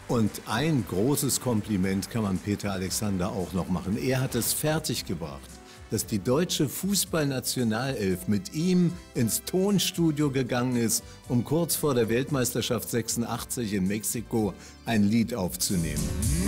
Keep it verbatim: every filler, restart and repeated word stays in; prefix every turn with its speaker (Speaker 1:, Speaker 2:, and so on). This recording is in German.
Speaker 1: Und ein großes Kompliment kann man Peter Alexander auch noch machen. Er hat es fertiggebracht, dass die deutsche Fußballnationalelf mit ihm ins Tonstudio gegangen ist, um kurz vor der Weltmeisterschaft sechsundachtzig in Mexiko ein Lied aufzunehmen.